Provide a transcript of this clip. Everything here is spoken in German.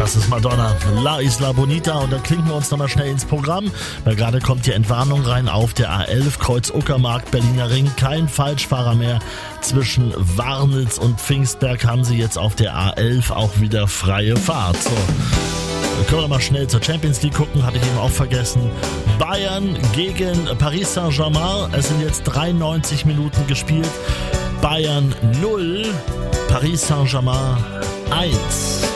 Das ist Madonna, La Isla Bonita, und da klinken wir uns nochmal schnell ins Programm, weil gerade kommt die Entwarnung rein auf der A11, Kreuz Uckermark, Berliner Ring, kein Falschfahrer mehr. Zwischen Warnitz und Pfingstberg haben sie jetzt auf der A11 auch wieder freie Fahrt. So. Können wir mal schnell zur Champions League gucken, hatte ich eben auch vergessen. Bayern gegen Paris Saint-Germain. Es sind jetzt 93 Minuten gespielt. Bayern 0, Paris Saint-Germain 1.